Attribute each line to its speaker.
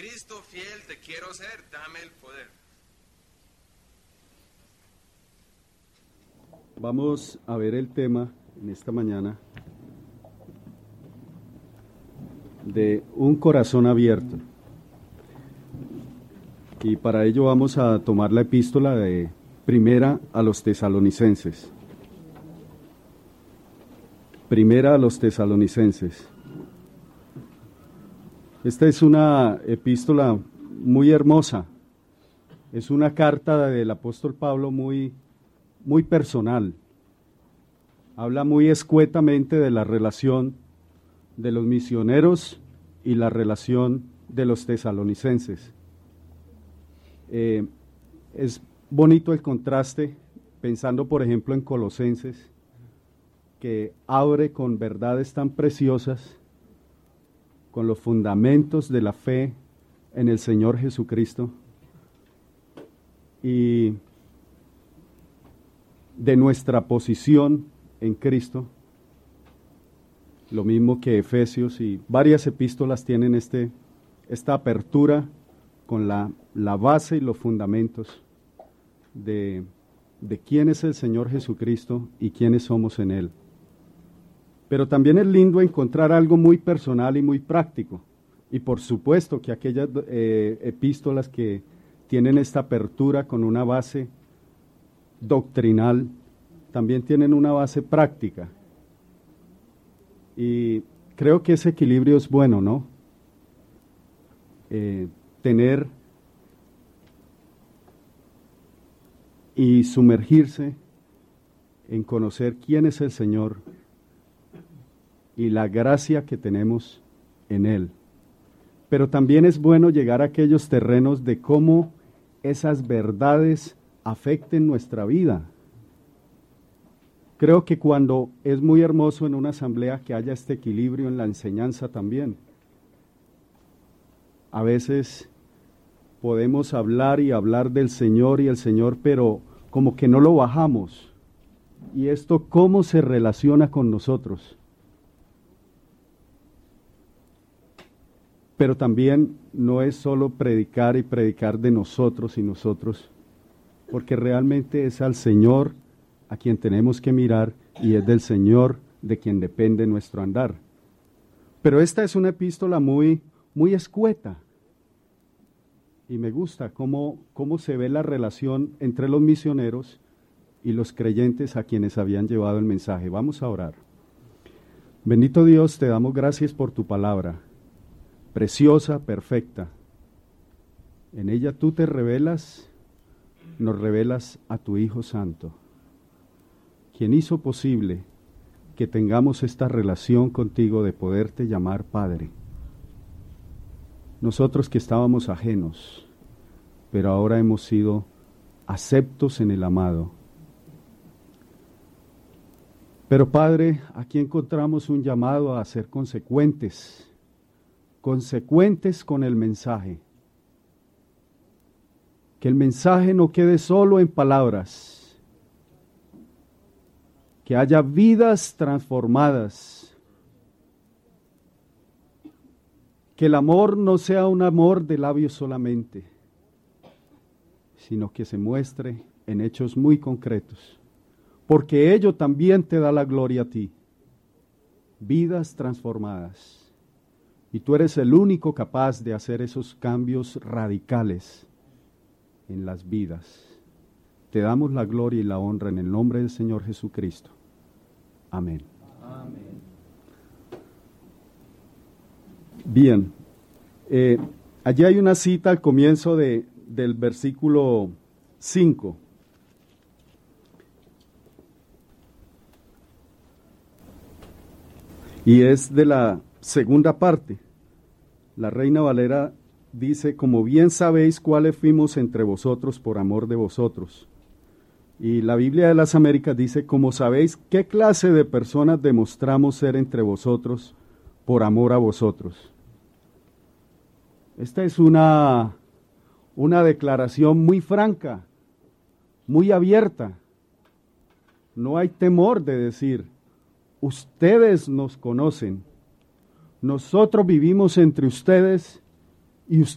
Speaker 1: Cristo fiel te quiero ser, dame el poder.
Speaker 2: Vamos a ver el tema en esta mañana de un corazón abierto. Y para ello vamos a tomar la epístola de Primera a los Tesalonicenses. Primera a los Tesalonicenses. Esta es una epístola muy hermosa. Es una carta del apóstol Pablo muy personal. Habla muy escuetamente de la relación de los misioneros y la relación de los tesalonicenses. Es bonito el contraste, pensando por ejemplo en Colosenses, que abre con verdades tan preciosas, con los fundamentos de la fe en el Señor Jesucristo y de nuestra posición en Cristo, lo mismo que Efesios, y varias epístolas tienen esta apertura con la base y los fundamentos de quién es el Señor Jesucristo y quiénes somos en Él. Pero también es lindo encontrar algo muy personal y muy práctico. Y por supuesto que aquellas epístolas que tienen esta apertura con una base doctrinal, también tienen una base práctica. Y creo que ese equilibrio es bueno, ¿no? Tener y sumergirse en conocer quién es el Señor y la gracia que tenemos en Él. Pero también es bueno llegar a aquellos terrenos de cómo esas verdades afecten nuestra vida. Creo que cuando es muy hermoso en una asamblea que haya este equilibrio en la enseñanza también. A veces podemos hablar y hablar del Señor y el Señor, pero como que no lo bajamos. ¿Y esto cómo se relaciona con nosotros? Pero también no es solo predicar y predicar de nosotros y nosotros, porque realmente es al Señor a quien tenemos que mirar y es del Señor de quien depende nuestro andar. Pero esta es una epístola muy escueta y me gusta cómo se ve la relación entre los misioneros y los creyentes a quienes habían llevado el mensaje. Vamos a orar. Bendito Dios, te damos gracias por tu palabra, preciosa, perfecta. En ella tú te revelas, nos revelas a tu Hijo Santo, quien hizo posible que tengamos esta relación contigo de poderte llamar Padre. Nosotros que estábamos ajenos, pero ahora hemos sido aceptos en el amado. Pero Padre, aquí encontramos un llamado a ser consecuentes con el mensaje. Que el mensaje no quede solo en palabras, que haya vidas transformadas, que el amor no sea un amor de labios solamente, sino que se muestre en hechos muy concretos, porque ello también te da la gloria a ti, vidas transformadas. Y tú eres el único capaz de hacer esos cambios radicales en las vidas. Te damos la gloria y la honra en el nombre del Señor Jesucristo. Amén.
Speaker 3: Amén.
Speaker 2: Bien, allí hay una cita al comienzo del versículo 5. Y es de la segunda parte. La Reina Valera dice: como bien sabéis cuáles fuimos entre vosotros por amor de vosotros. Y la Biblia de las Américas dice: como sabéis qué clase de personas demostramos ser entre vosotros por amor a vosotros. Esta es una declaración muy franca, muy abierta. No hay temor de decir: ustedes nos conocen, nosotros vivimos entre ustedes y